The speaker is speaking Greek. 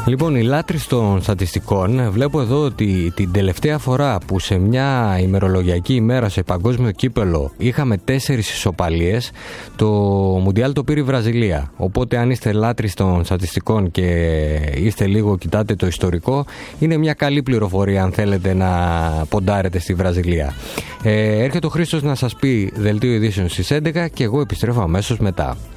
Λοιπόν, οι λάτρεις των στατιστικών, βλέπω εδώ ότι την τελευταία φορά που σε μια ημερολογιακή ημέρα σε παγκόσμιο κύπελο είχαμε 4 ισοπαλίες, το Μουντιάλ το πήρε η Βραζιλία. Οπότε αν είστε λάτρεις των στατιστικών και είστε λίγο, κοιτάτε το ιστορικό, είναι μια καλή πληροφορία αν θέλετε να ποντάρετε στη Βραζιλία. Έρχεται ο Χρήστος να σας πει δελτίο ειδήσεων στις 11 και εγώ επιστρέφω αμέσως μετά.